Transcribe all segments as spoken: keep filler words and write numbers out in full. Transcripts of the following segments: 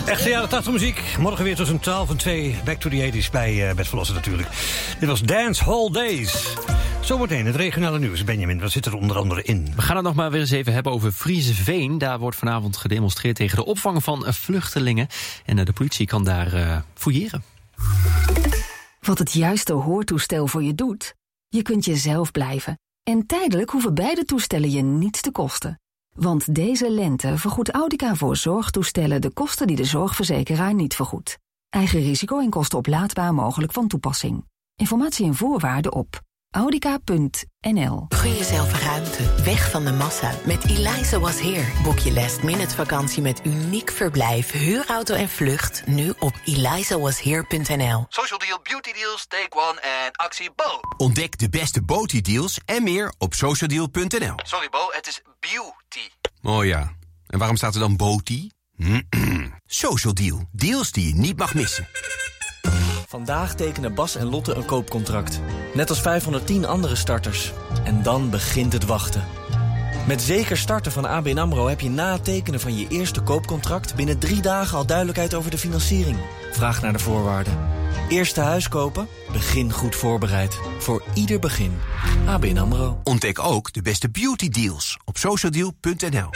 Echte jaren tachtig muziek. Morgen weer tussen twaalf en twee. Back to the eighties bij uh, Bert Verlossen natuurlijk. Dit was Dance Hall Days. Zometeen het regionale nieuws. Benjamin, wat zit er onder andere in? We gaan het nog maar weer eens even hebben over Frieseveen. Daar wordt vanavond gedemonstreerd tegen de opvang van vluchtelingen. En uh, de politie kan daar uh, fouilleren. Wat het juiste hoortoestel voor je doet? Je kunt jezelf blijven. En tijdelijk hoeven beide toestellen je niets te kosten. Want deze lente vergoedt Audica voor zorgtoestellen de kosten die de zorgverzekeraar niet vergoedt. Eigen risico en kosten oplaadbaar mogelijk van toepassing. Informatie en voorwaarden op audica punt n l. Gun jezelf ruimte, weg van de massa. Met Eliza Was Here boek je last minute vakantie met uniek verblijf, huurauto en vlucht nu op eliza was here punt n l. Social Deal, Beauty Deals, Take One en actie Bo. Ontdek de beste Beauty deals en meer op social deal punt n l. Sorry Bo, het is beauty. Oh ja, en waarom staat er dan Beauty? Social Deal, deals die je niet mag missen. Vandaag tekenen Bas en Lotte een koopcontract. Net als vijfhonderdtien andere starters. En dan begint het wachten. Met Zeker Starten van A B N AMRO heb je na het tekenen van je eerste koopcontract binnen drie dagen al duidelijkheid over de financiering. Vraag naar de voorwaarden. Eerste huis kopen? Begin goed voorbereid. Voor ieder begin. A B N AMRO. Ontdek ook de beste beauty deals op social deal punt n l.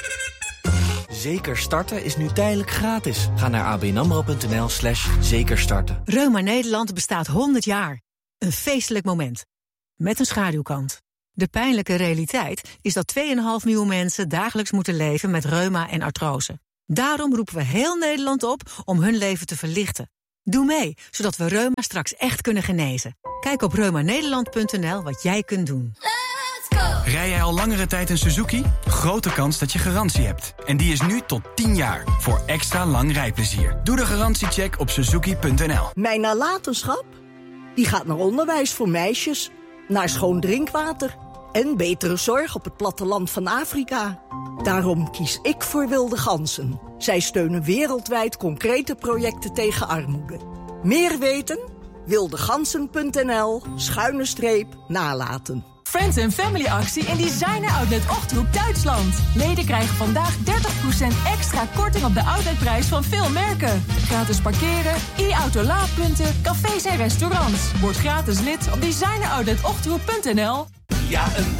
Zeker Starten is nu tijdelijk gratis. Ga naar abnamro.nl slash zekerstarten. Reuma Nederland bestaat honderd jaar. Een feestelijk moment. Met een schaduwkant. De pijnlijke realiteit is dat twee komma vijf miljoen mensen dagelijks moeten leven met reuma en artrose. Daarom roepen we heel Nederland op om hun leven te verlichten. Doe mee, zodat we reuma straks echt kunnen genezen. Kijk op reuma nederland punt n l wat jij kunt doen. Rij jij al langere tijd een Suzuki? Grote kans dat je garantie hebt. En die is nu tot tien jaar, voor extra lang rijplezier. Doe de garantiecheck op suzuki punt n l. Mijn nalatenschap? Die gaat naar onderwijs voor meisjes, naar schoon drinkwater en betere zorg op het platteland van Afrika. Daarom kies ik voor Wilde Ganzen. Zij steunen wereldwijd concrete projecten tegen armoede. Meer weten? wildegansen punt n l schuine streep nalaten. Friends and Family actie in Designer Outlet Ochthoek, Duitsland. Leden krijgen vandaag dertig procent extra korting op de outletprijs van veel merken. Gratis parkeren, e-auto-laadpunten, cafés en restaurants. Word gratis lid op designer outlet ochthoek punt n l. Ja, een